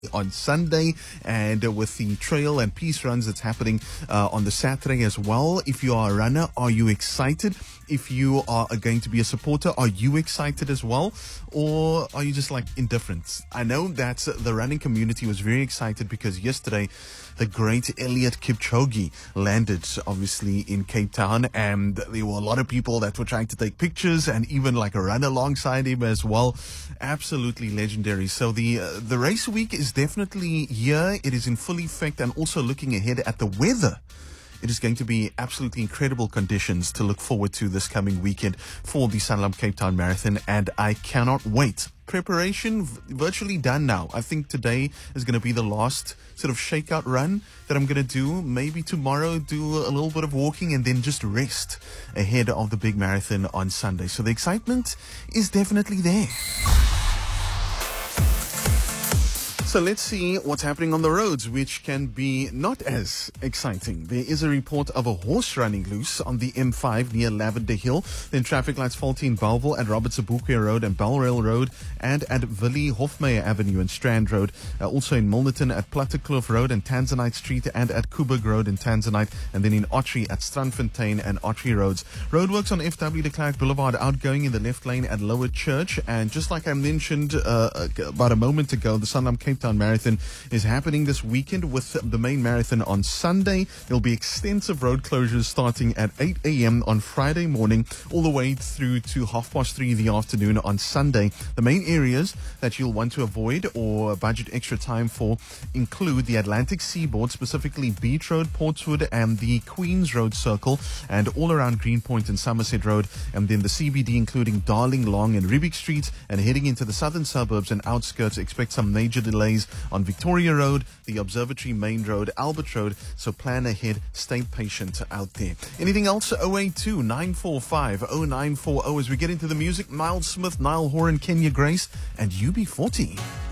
on Sunday, and with the trail and peace runs that's happening on the Saturday as well. If you are a runner, are you excited? If you are going to be a supporter, are you excited as well? Or are you just like indifferent? I know that the running community was very excited because yesterday the great Eliud Kipchoge landed obviously in Cape Town, and there were a lot of people that were trying to take pictures and even like run alongside him as well. Absolutely legendary. So the race week is definitely here. It is in full effect, and also looking ahead at the weather. It is going to be absolutely incredible conditions to look forward to this coming weekend for the Sanlam Cape Town Marathon, and I cannot wait. Preparation virtually done now. I think today is going to be the last sort of shakeout run that I'm going to do. Maybe tomorrow do a little bit of walking and then just rest ahead of the big marathon on Sunday. So the excitement is definitely there. So let's see what's happening on the roads, which can be not as exciting. There is a report of a horse running loose on the M5 near Lavender Hill. Then traffic lights faulty in Bellville at Robert Sobukwe Road and Belrail Road, and at Willie Hofmeyer Avenue and Strand Road. Also in Milnerton at Plattekloof Road and Tanzanite Street, and at Kuberg Road and Tanzanite. And then in Ottery at Strandfontein and Ottery Roads. Roadworks on FW de Klerk Boulevard outgoing in the left lane at Lower Church. And just like I mentioned about a moment ago, the Sanlam Cape Town Marathon is happening this weekend with the main marathon on Sunday. There'll be extensive road closures starting at 8 a.m. on Friday morning all the way through to 3:30 in the afternoon on Sunday. The main areas that you'll want to avoid or budget extra time for include the Atlantic Seaboard, specifically Beach Road, Portswood, and the Queens Road Circle, and all around Greenpoint and Somerset Road, and then the CBD including Darling, Long and Rubik Streets. And heading into the southern suburbs and outskirts, expect some major delays on Victoria Road, the Observatory Main Road, Albert Road. So plan ahead, stay patient out there. Anything else? 082 945 0940 as we get into the music. Miles Smith, Niall Horan, Kenya Grace, and UB40.